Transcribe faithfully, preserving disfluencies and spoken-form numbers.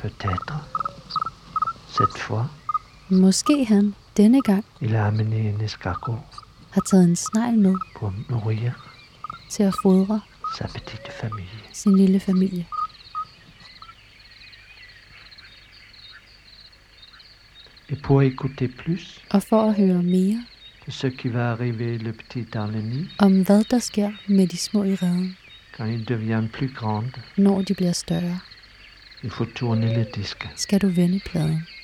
Peut-être. Cette fois. Måske han denne gang Il a amené un escargot. Har taget en snegl med. Pour nourrir. Til at fodre. Sa petite famille. Sin lille familie. Et pour écouter plus. Og for at høre mere. De ce qui va arriver le petit dans la nuit. Om hvad der sker med de små i reden. Quand ils deviennent plus grandes. Når de bliver større. Il faut tourner le disque. Skal du vende pladen.